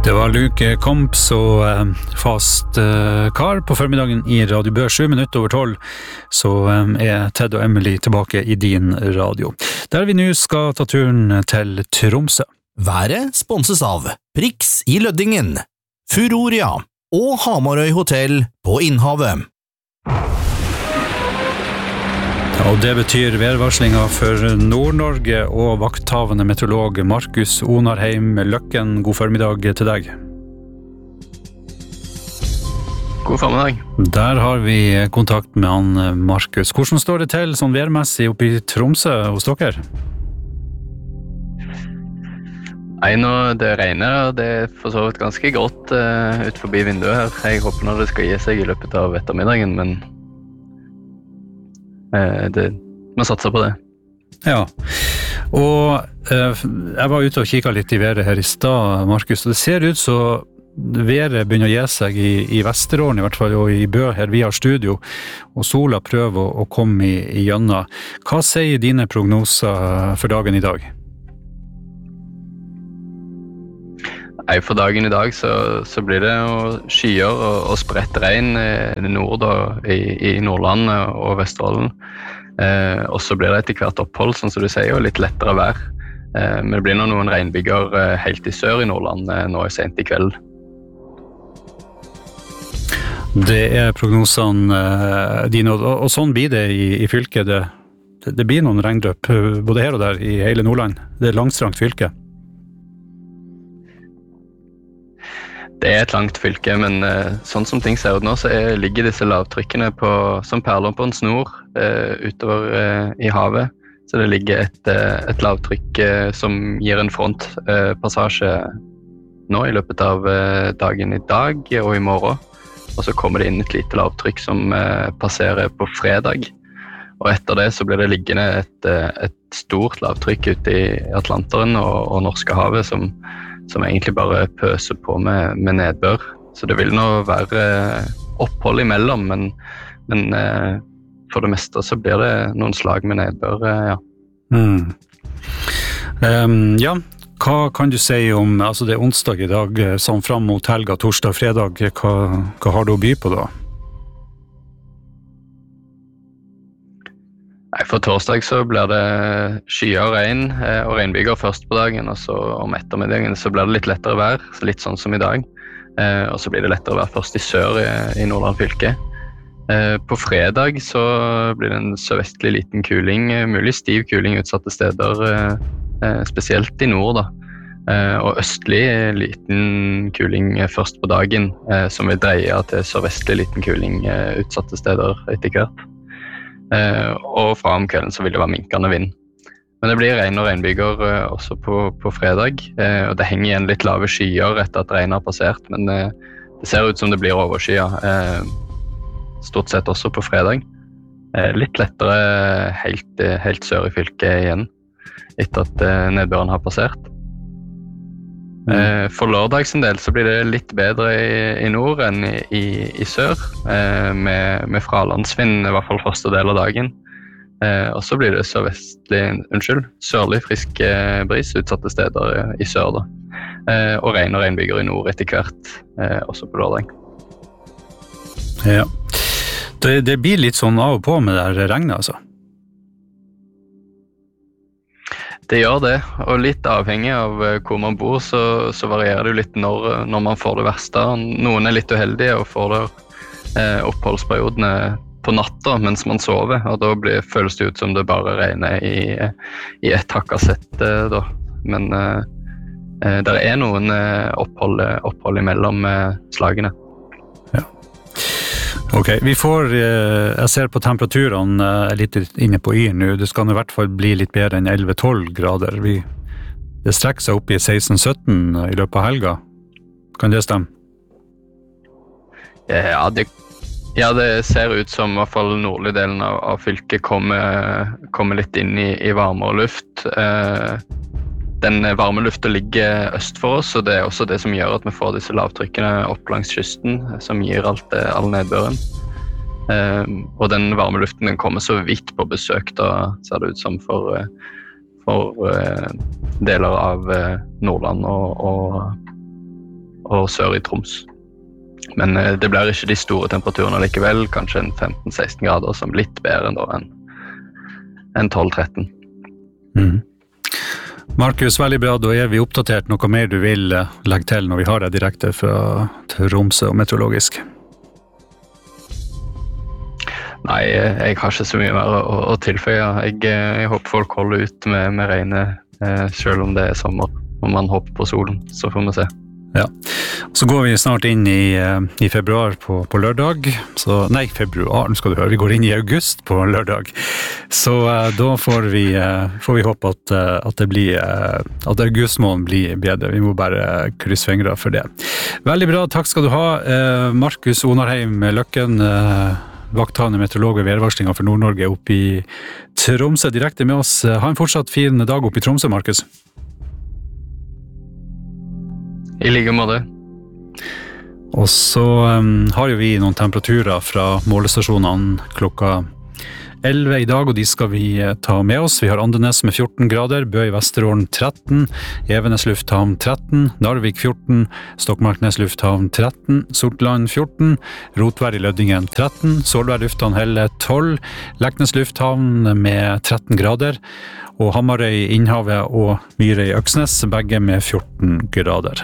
Det var Luke Komps og fast kar på formiddagen i Radio Bø, 7 minutter over 12, så Ted og Emily tilbake i din radio. Der vi nå skal ta turen til Tromsø. Været sponses av Prix i Løddingen, Furoria og Hamarøy Hotel på Innhavet. Og det betyr værvarslinga for Nord-Norge og vakthavende meteorolog Markus Onarheim Løkken. God formiddag til deg. God formiddag. Der har vi kontakt med han Markus. Hvordan står det til sånn værmessig oppe i Tromsø hos dere? Nei, nå det regner, og det for så vidt ganske grått ut forbi vinduet her. Jeg håper nå det skal gi seg i løpet av ettermiddagen, men må satse på det. Ja, og jeg var ute og kikket litt i været her i stad, Markus, og det ser ut så været begynner å gi seg i Vesterålen i hvert fall, og i Bø her vi har studio, og sola prøver å komme i gjønna. Hva sier dine prognoser for dagen i dag? Nei, for dagen i dag så blir det skyer og spredt regn i nord og i Nordland og Vesterålen. Og så blir det etter hvert opphold, sånn som du sier, og litt lettere vær. Men det blir noen regnbyger helt i sør i Nordland nå sent i kveld. Det prognosene dine, og sånn blir det i fylket. Det blir noen regndrøp både her og der i hele Nordland. Det langstrangt fylke. Det et langt fylke, men sånn som ting ser ut nå, så ligger disse lavtrykkene som perler på en snor utover i havet. Så det ligger et lavtrykk som gir en frontpassasje nå i løpet av dagen i dag og i morgen. Og så kommer det inn et lite lavtrykk som passerer på fredag. Og etter det så blir det liggende et stort lavtrykk ute i Atlanteren og Norskehavet som egentlig bare pøser på med nedbør. Så det vil nå være opphold imellom, men for det meste så blir det noen slag med nedbør, ja. Ja, hva kan du si om, altså det onsdag i dag, sånn fram mot helga, torsdag, fredag, hva har du å by på da? Nei, for torsdag så blir det skyer og regn, og regnbyger først på dagen, og så om ettermiddagen så blir det litt lettere vær, litt sånn som i dag. Og så blir det lettere vær først i sør i Nordland fylke. På fredag så blir det en sørvestlig liten kuling, mulig stiv kuling utsatte steder, spesielt i nord da. Og østlig liten kuling først på dagen, som vil dreie til sørvestlig liten kuling utsatte steder etter hvert. Og fra om kvelden så vil det være minkende vind. Men det blir regn og regnbyger også på fredag, og det henger igjen litt lave skyer etter at regnet har passert, men det ser ut som det blir overskyer, stort sett også på fredag. Litt lettere helt sør i fylket igjen, etter at nedbøren har passert. For lørdags en del så blir det litt bedre i nord enn i sør, med fralandsvind i hvert fall første del av dagen. Og så blir det sørlig frisk bris utsatte steder i sør da. Og regn og regnbyger i nord etter hvert, også på lørdag. Ja, det blir litt sånn av og på med det regnet altså. Det gjør det, og litt avhengig av hvor man bor, så varierer det jo litt når man får det verste. Noen litt uheldige og får det oppholdsperiodene på natta mens man sover, og da føles det ut som det bare regner i et hakkassett da. Men det noen opphold imellom slagene. Ok, jeg ser på temperaturene litt inne på Yr nå, det skal i hvert fall bli litt bedre enn 11-12 grader. Det strekker seg opp i 16-17 i løpet av helga. Kan det stemme? Ja, det ser ut som i hvert fall nordlige delen av fylket kommer litt inn i varmere luft. Den varme luften ligger øst for oss, og det også det som gjør at vi får disse lavtrykkene opp langs kysten, som gir all nedbøren. Og den varme luften den kommer så vidt på besøk, da ser det ut som for deler av Nordland og sør i Troms. Men det blir ikke de store temperaturene likevel, kanskje en 15-16 grader, som er litt bedre enn 12-13. Markus, veldig bra. Da er vi oppdatert. Noe mer du vil legge til når vi har deg direkte fra Tromsø og meteorologisk? Nei, jeg har ikke så mye mer å tilføye. Jeg håper folk holder ut med regnet, selv om det er sommer. Om man hopper på solen, så får vi se. Ja, så går vi snart inn i februar på lørdag. Februar, nå skal du høre, vi går inn i august på lørdag. Så da får vi håpe at det blir, at augustmåneden blir bedre. Vi må bare krysse fingre for det. Veldig bra, takk skal du ha. Markus Onarheim Løkken, vakthavende meteorolog ved værvarslinga for Nord-Norge oppe i Tromsø, direkte med oss. Ha en fortsatt fin dag oppe i Tromsø, Markus. I like måte. Og så har jo vi noen temperaturer fra målestasjonene klokka 11 i dag, og de skal vi ta med oss. Vi har Andenes med 14 grader, Bø i Vesterålen 13, Evenes lufthavn 13, Narvik 14, Stokmarknes lufthavn 13, Sortland 14, Rotvær i Løddingen 13, Solvær lufthavn Helle 12, Leknes lufthavn med 13 grader, og Hamarøy Innhavet og Myre i Øksnes, begge med 14 grader.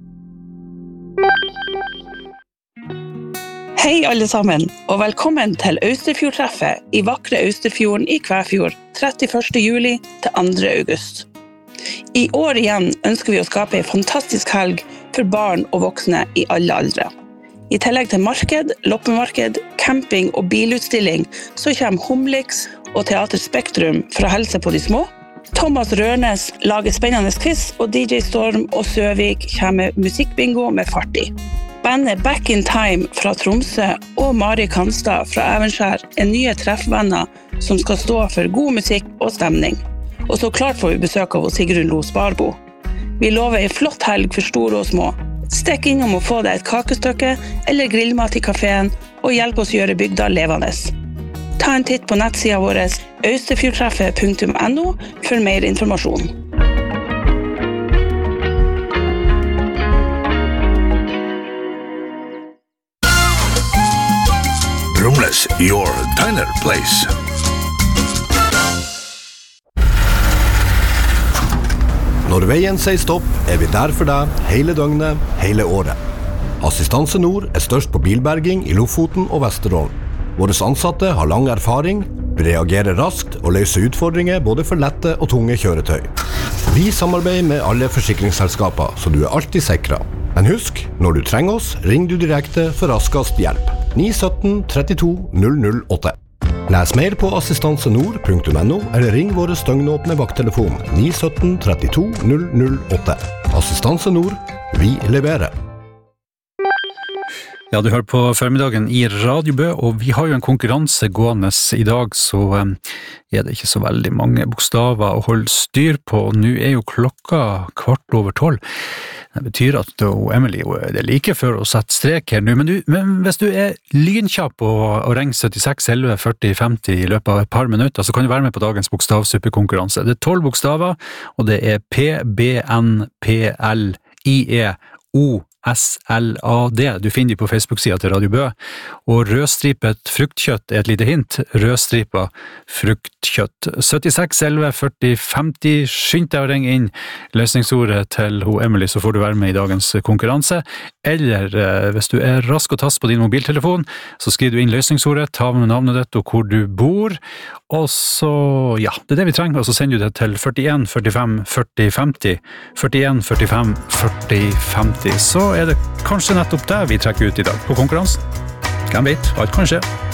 Hei alle sammen, og velkommen til Austerfjordtreffet i vakre Austerfjorden i Kvæfjord 31. juli til 2. august. I år igjen ønsker vi å skape en fantastisk helg for barn og voksne i alle aldre. I tillegg til marked, loppemarked, camping og bilutstilling, så kommer Humlix og Teater Spektrum for å helse på de små. Thomas Rørnes lager spennende quiz, og DJ Storm og Søvik kommer med musikkbingo med fart i. Bandet Back in Time fra Tromsø og Mari Kanstad fra Evenskjær er nye treffvenner som skal stå for god musikk og stemning. Og så klart får vi besøk av Sigrun Lo Sparbo. Vi lover en flott helg for store og små. Stikk innom og få deg et kakestykke eller grillmat i kaféen og hjelp oss gjøre bygda levende. Ta en titt på nettsida vår austerfjordtreffet.no for mer informasjon. Rumles, your diner place. Når veien sier stopp, vi der for deg hele døgnet, hele året. Assistanse Nord størst på bilberging i Lofoten og Vesterålen. Våre ansatte har lang erfaring, reagerer raskt og løser utfordringer både for lette og tunge kjøretøy. Vi samarbeider med alle forsikringsselskaper, så du alltid sikret. Men husk, når du trenger oss, ring du direkte for raskest hjelp. 917 32 008. Les mer på assistansenord.no eller ring våre støgnåpne vakttelefon 917 32 008. Assistanse Nord, vi leverer. Ja, du hører på formiddagen i Radio Bø, og vi har jo en konkurranse gående i dag, så er det ikke så veldig mange bokstaver å holde styr på. Nå er jo klokka 11:15. Det betyr at Emily det er like før å sette strek her nå, men hvis du er lynkjapp og ringer 76 11 40 50 i løpet av et par minutter, så kan du være med på dagens bokstavsuppekonkurranse. Det er 12 bokstaver, og det er P, B, N, P, L, I, E, O, SLAD. Du finner de på Facebook-sida til Radio Bø. Og rødstripet fruktkjøtt er et lite hint. Rødstripet fruktkjøtt. 76 11 40 50. Skynd deg å ringe inn løsningsordet til Emily, så får du være med i dagens konkurranse. Eller hvis du er rask og tass på din mobiltelefon, så skriver du inn løsningsordet, ta med navnet ditt og hvor du bor. Og så, ja, det er det vi trenger. Og så sender du det til 41 45 40 50. 41 45 40 50. Så er det kanskje nettopp det vi trekker ut i dag på konkurransen. Hvem vet, alt kan skje.